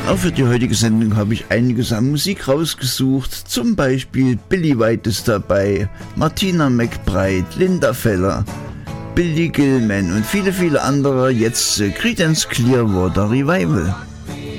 Auch für die heutige Sendung habe ich einiges an Musik rausgesucht. Zum Beispiel Billy White ist dabei, Martina McBride, Linda Feller, Billy Gilman und viele, viele andere. Jetzt Creedence Clearwater Revival.